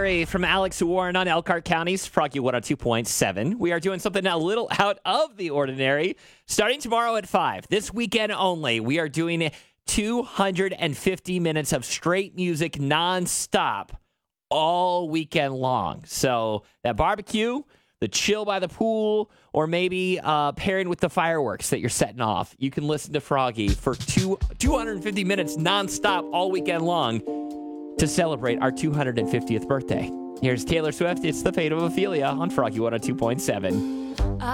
Ordinary from Alex Warren on Elkhart County's Froggy 102.7. We are doing something a little out of the ordinary. Starting tomorrow at 5, this weekend only, we are doing 250 minutes of straight music nonstop all weekend long. So that barbecue, the chill by the pool, or maybe pairing with the fireworks that you're setting off, you can listen to Froggy for 250 minutes nonstop all weekend long to celebrate our 250th birthday. Here's Taylor Swift. It's The Fate of Ophelia on Froggy 102.7.